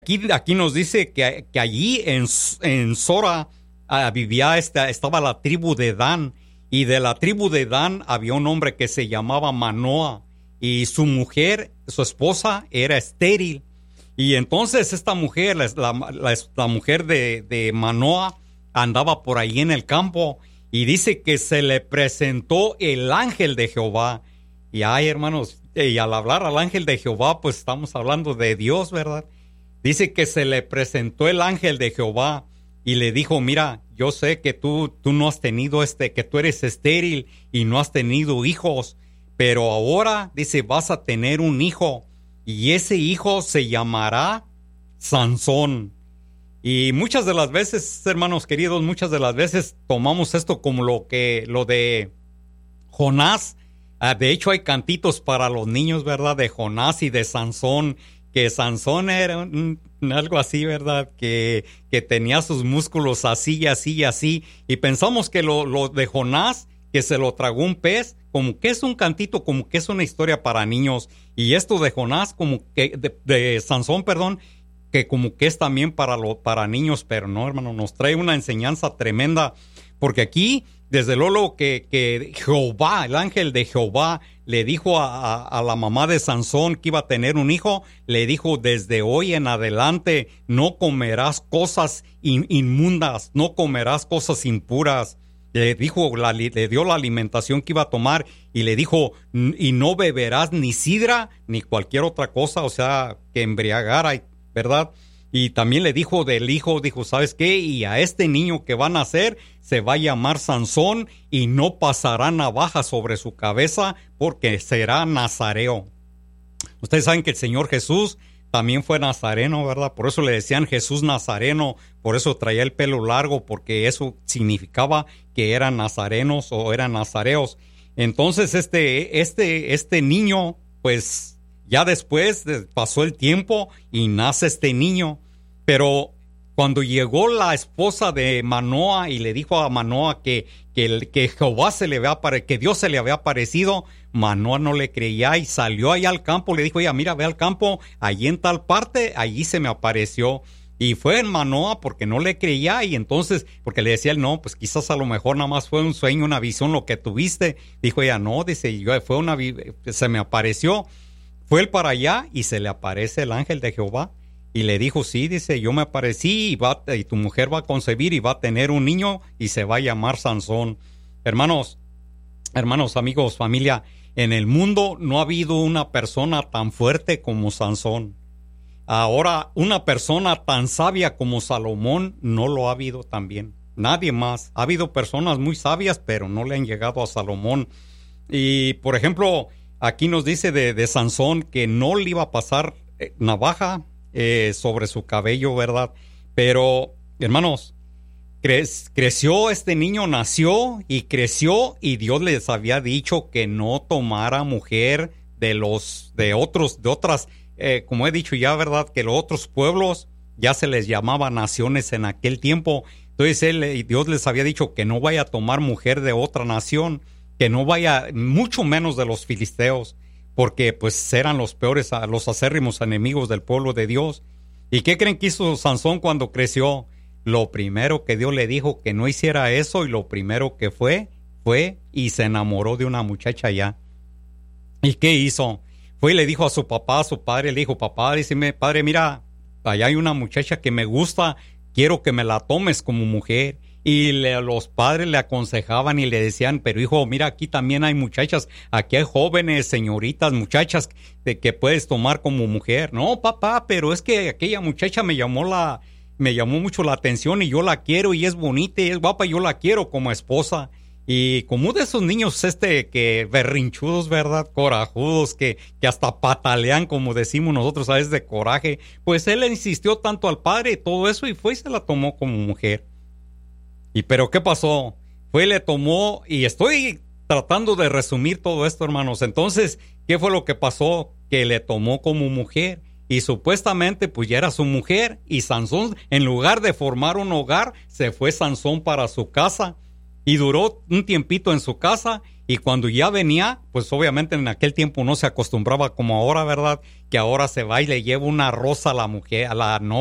Aquí nos dice que allí en Sora vivía estaba la tribu de Dan, y de la tribu de Dan había un hombre que se llamaba Manoa, y su mujer, su esposa, era estéril. Y entonces esta mujer, la mujer de Manoa, andaba por ahí en el campo, y dice que se le presentó el ángel de Jehová. Y ay, hermanos, y al hablar al ángel de Jehová, pues estamos hablando de Dios, ¿verdad? Dice que se le presentó el ángel de Jehová y le dijo, mira, yo sé que tú no has tenido que tú eres estéril y no has tenido hijos, pero ahora, dice, vas a tener un hijo, y ese hijo se llamará Sansón. Y muchas de las veces, hermanos queridos, muchas de las veces tomamos esto como lo de Jonás. De hecho, hay cantitos para los niños, ¿verdad? De Jonás y de Sansón, que Sansón era algo así, ¿verdad? Que tenía sus músculos así, así, así. Y pensamos que lo de Jonás, que se lo tragó un pez, como que es un cantito, como que es una historia para niños. Y esto de Jonás, como que de Sansón, perdón, que como que es también para niños, pero no, hermano, nos trae una enseñanza tremenda, porque aquí, desde luego que Jehová, el ángel de Jehová, le dijo a la mamá de Sansón que iba a tener un hijo, le dijo, desde hoy en adelante no comerás cosas inmundas, no comerás cosas impuras. Le dijo, le dio la alimentación que iba a tomar, y le dijo, y no beberás ni sidra ni cualquier otra cosa, o sea, que embriagara, ¿verdad? Y también le dijo del hijo, dijo, ¿sabes qué? Y a este niño que va a nacer se va a llamar Sansón, y no pasará navaja sobre su cabeza, porque será nazareo. Ustedes saben que el Señor Jesús también fue nazareno, ¿verdad? Por eso le decían Jesús Nazareno, por eso traía el pelo largo, porque eso significaba que eran nazarenos o eran nazareos. Entonces este niño, pues ya después pasó el tiempo y nace este niño. Pero cuando llegó la esposa de Manoa y le dijo a Manoa que Jehová que Dios se le había aparecido, Manoa no le creía y salió allá al campo. Le dijo, oye, mira, ve al campo, allí en tal parte, allí se me apareció. Y fue en Manoa porque no le creía, y entonces, porque le decía él, no, pues quizás a lo mejor nada más fue un sueño, una visión lo que tuviste. Dijo ella, no, dice, se me apareció. Fue él para allá y se le aparece el ángel de Jehová. Y le dijo, sí, dice, yo me aparecí y tu mujer va a concebir y va a tener un niño y se va a llamar Sansón. Hermanos, amigos, familia, en el mundo no ha habido una persona tan fuerte como Sansón. Ahora, una persona tan sabia como Salomón no lo ha habido también. Nadie más. Ha habido personas muy sabias, pero no le han llegado a Salomón. Y, por ejemplo, aquí nos dice de Sansón que no le iba a pasar navaja sobre su cabello, ¿verdad? Pero, hermanos, creció este niño, nació y creció, y Dios les había dicho que no tomara mujer de otras, como he dicho ya, ¿verdad? Que los otros pueblos ya se les llamaba naciones en aquel tiempo. Entonces Dios les había dicho que no vaya a tomar mujer de otra nación, que no vaya, mucho menos de los filisteos, porque pues eran los peores, los acérrimos enemigos del pueblo de Dios. ¿Y qué creen que hizo Sansón cuando creció? Lo primero que Dios le dijo que no hiciera eso, y lo primero que fue y se enamoró de una muchacha allá. ¿Y qué hizo? Fue y le dijo a su padre, le dijo, papá, díceme, padre, mira, allá hay una muchacha que me gusta, quiero que me la tomes como mujer. Y los padres le aconsejaban y le decían, pero hijo, mira, aquí también hay muchachas, aquí hay jóvenes, señoritas, muchachas que puedes tomar como mujer. No, papá, pero es que aquella muchacha me llamó mucho la atención, y yo la quiero, y es bonita y es guapa, y yo la quiero como esposa. Y como de esos niños que berrinchudos, ¿verdad? Corajudos, que hasta patalean, como decimos nosotros a veces, de coraje. Pues él le insistió tanto al padre y todo eso, y fue y se la tomó como mujer. Pero ¿qué pasó? Fue y le tomó, y estoy tratando de resumir todo esto, hermanos. Entonces, ¿qué fue lo que pasó? Que le tomó como mujer, y supuestamente pues ya era su mujer, y Sansón, en lugar de formar un hogar, se fue Sansón para su casa. y duró un tiempito en su casa. Y cuando ya venía, pues obviamente en aquel tiempo no se acostumbraba como ahora, ¿verdad? Que ahora se va y le lleva una rosa a la mujer, a la novia